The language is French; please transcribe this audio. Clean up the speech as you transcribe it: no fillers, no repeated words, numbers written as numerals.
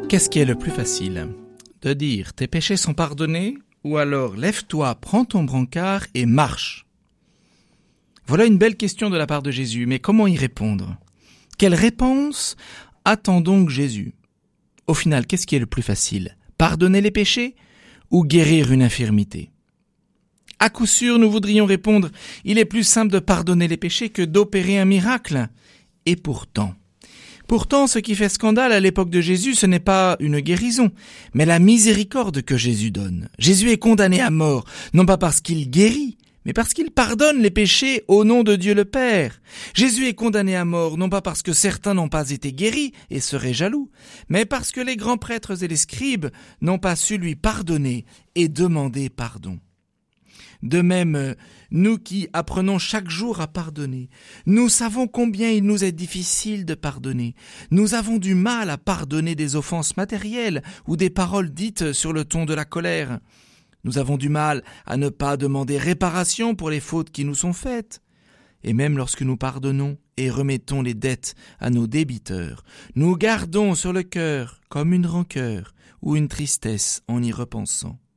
Qu'est-ce qui est le plus facile ? De dire « tes péchés sont pardonnés » ou alors « lève-toi, prends ton brancard et marche ». Voilà une belle question de la part de Jésus, mais comment y répondre ? Quelle réponse attend donc Jésus ? Au final, qu'est-ce qui est le plus facile ? Pardonner les péchés ou guérir une infirmité ? À coup sûr, nous voudrions répondre « il est plus simple de pardonner les péchés que d'opérer un miracle ». Et pourtant, ce qui fait scandale à l'époque de Jésus, ce n'est pas une guérison, mais la miséricorde que Jésus donne. Jésus est condamné à mort, non pas parce qu'il guérit, mais parce qu'il pardonne les péchés au nom de Dieu le Père. Jésus est condamné à mort, non pas parce que certains n'ont pas été guéris et seraient jaloux, mais parce que les grands prêtres et les scribes n'ont pas su lui pardonner et demander pardon. De même, nous qui apprenons chaque jour à pardonner, nous savons combien il nous est difficile de pardonner. Nous avons du mal à pardonner des offenses matérielles ou des paroles dites sur le ton de la colère. Nous avons du mal à ne pas demander réparation pour les fautes qui nous sont faites. Et même lorsque nous pardonnons et remettons les dettes à nos débiteurs, nous gardons sur le cœur comme une rancœur ou une tristesse en y repensant.